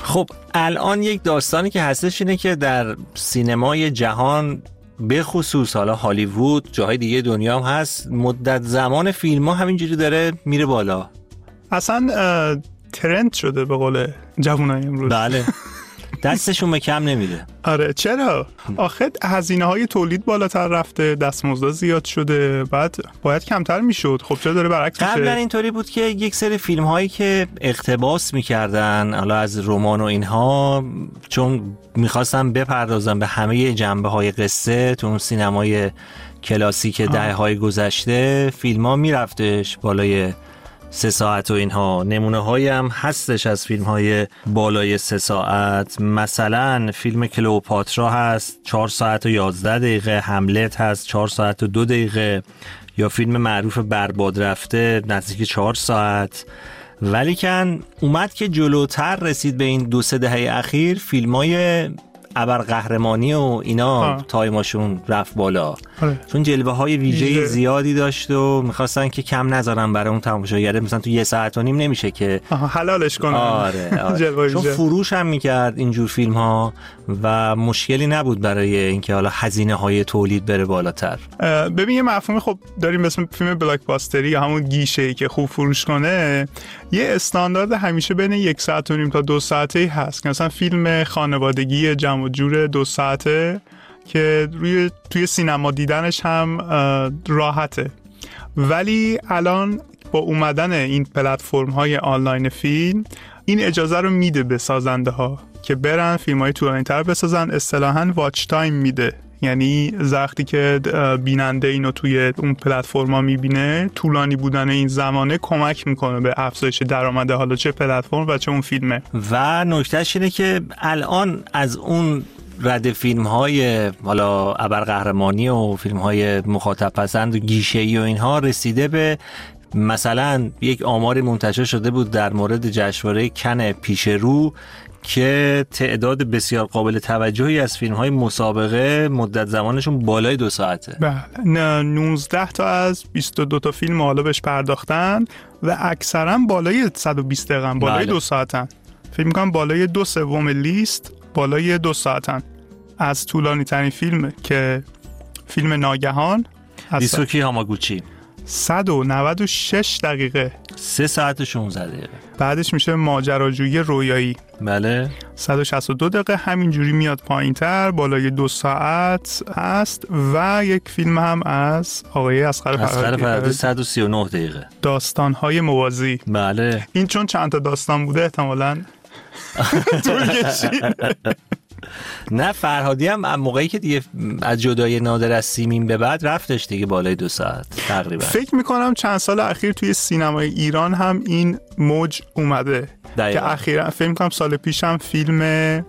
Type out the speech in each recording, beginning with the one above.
خب الان یک داستانی که هستش اینه که در سینمای جهان به خصوص حالا هالیوود، جاهای دیگه دنیا هم هست، مدت زمان فیلم ها همینجوری داره میره بالا. اصلا ترند شده به قول جوانای امروز. بله دستشون به کم نمیده. آره چرا؟ آخه هزینه‌های تولید بالاتر رفته، دستمزد زیاد شده، بعد باید کمتر میشد. خب چرا داره برعکس میشه؟ قبلا اینطوری بود که یک سری فیلم‌هایی که اقتباس می‌کردن حالا از رمان و اینها، چون می‌خواستن بپردازن به همه جنبه‌های قصه تو اون سینمای کلاسیک دهه‌های گذشته، فیلم‌ها میرفتش بالای 3 ساعت و اینها. نمونه هایی هم هستش از فیلم های بالای 3 ساعت، مثلا فیلم کلئوپاترا هست 4 ساعت و 11 دقیقه، هملت هست 4 ساعت و 2 دقیقه، یا فیلم معروف برباد رفته نزدیک 4 ساعت. ولیکن اومد که جلوتر رسید به این 2-3 دهه اخیر، فیلم های ابرقهرمانی و اینا تایماشون رفت بالا، چون جلوه های ویژه زیادی داشت و میخواستن که کم نذارن برای اون تماشاگر. مثلا تو 1.5 ساعت نمیشه که حلالش کنن. آره. چون فروش هم میکرد اینجور فیلم ها و مشکلی نبود برای اینکه حالا هزینه های تولید بره بالاتر. ببین یه مفهومی خب داریم اسم فیلم بلاک باستری یا همون گیشه‌ای که خوب فروش کنه، یه استاندارد همیشه بین 1.5 ساعت تا 2 ساعته هست که مثلا فیلم خانوادگی جمع و جور 2 ساعته که توی سینما دیدنش هم راحته. ولی الان با اومدن این پلتفرم های آنلاین فیلم، این اجازه رو میده به سازنده ها که برن فیلم های طولانی‌تر بسازن. اصطلاحاً واچ تایم میده، یعنی وقتی که بیننده اینو توی اون پلتفرما میبینه، طولانی بودن این زمانه کمک میکنه به افزایش درآمد حالا چه پلتفرم و چه اون فیلمه. و نکتهش اینه که الان از اون رد فیلم های حالا ابرقهرمانی و فیلم های مخاطب پسند و گیشه‌ای و اینها رسیده به، مثلا یک آماری منتشر شده بود در مورد جشنواره کن پیش رو که تعداد بسیار قابل توجهی از فیلم‌های مسابقه مدت زمانشون بالای 2 ساعته. بله 19 تا از 22 تا فیلم حالا بهش پرداختن و اکثرا بالای 120 دقیقه، بالای 2 ساعتن. فکر می‌کنم بالای 2/3 لیست بالای 2 ساعتن. از طولانی ترین فیلم که فیلم ناگهان دیسوکی هاماگوچی 196 دقیقه، 3 ساعت و 16 دقیقه. بعدش میشه ماجراجویی رویایی، بله 162 دقیقه، همینجوری میاد پایینتر بالای 2 ساعت هست. و یک فیلم هم از آقای اصغر فرهادی 139 دقیقه، داستان‌های موازی. بله این چون چند تا داستان بوده احتمالاً طول کشید. نه فرهادی هم موقعی که دیگه از جدای نادر از سیمین به بعد رفتش دیگه بالای 2 ساعت تقریبا. فکر میکنم چند سال اخیر توی سینمای ایران هم این موج اومده دقیقا. که اخیرا فکر میکنم سال پیش هم فیلم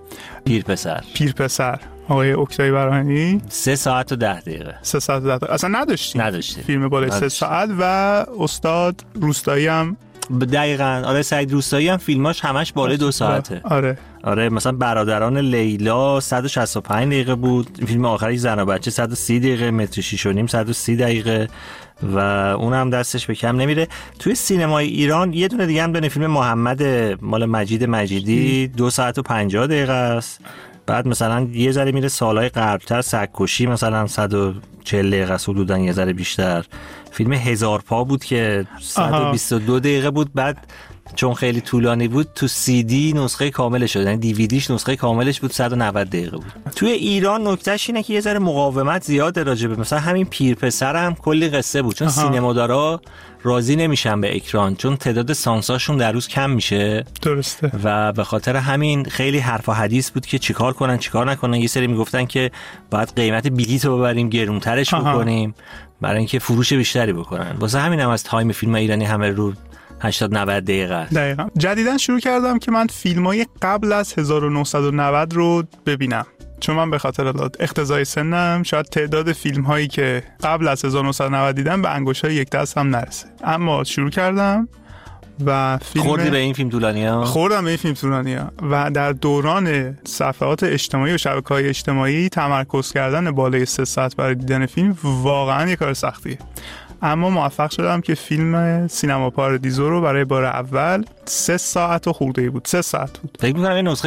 پیرپسر آقای اکتای برهانی 3 ساعت و 10 دقیقه 3 ساعت و 10 دقیقه اصلا نداشتیم فیلم بالای 3 ساعت. و استاد روستایی هم دقیقاً آره، سعید روستایی هم فیلماش همش بالای 2 ساعته. آره مثلا برادران لیلا 165 دقیقه بود، فیلم آخری زن و بچه 130 دقیقه، متر 6.5 130 دقیقه و اونم دستش به کم نمیره. توی سینمای ایران یه دونه دیگه هم دونه فیلم محمد مال مجید مجیدی 2 ساعت و 50 دقیقه است. بعد مثلا یه ذره میره سالهای قبلتر، سگ‌کشی مثلا 140 دقیقه است حدوداً، یه ذره بیشتر. فیلم 1000 پا بود که 122 دقیقه بود، بعد چون خیلی طولانی بود تو سی دی نسخه کاملش شد، یعنی دیویدیش نسخه کاملش بود 190 دقیقه بود. توی ایران نکتهش اینه که یه ذره مقاومت زیاده راجبه مثلا همین پیرپسر هم کلی قصه بود، چون سینمادارا راضی نمیشن به اکران چون تعداد سانساشون در روز کم میشه. درسته. و به خاطر همین خیلی حرف و حدیث بود که چیکار کنن چیکار نکنن. یه سری میگفتن که باید قیمت بلیط رو ببریم گرونترش بکنیم برای اینکه فروش بیشتری بکنن. واسه همین هم از تایم فیلم ایرانی همه رو 80-90 دقیقه است. دقیقاً. جدیداً شروع کردم که من فیلمای قبل از 1990 رو ببینم، چون من به خاطر اقتضای سنم شاید تعداد فیلم هایی که قبل از 1990 دیدم به انگشتای یک دست هم نرسه. اما شروع کردم و فیلم خوردی به این فیلم طولانی‌ها؟ خوردم به این فیلم طولانی‌ها و در دوران صفحات اجتماعی و شبکه‌های اجتماعی تمرکز کردن بالای 3 ساعت برای دیدن فیلم واقعاً یک کار سختیه. اما موفق شدم که فیلم سینما پارادیزو رو برای بار اول 3 ساعت و خورده بود. 3 ساعت بود. فکر می‌کنم این نسخه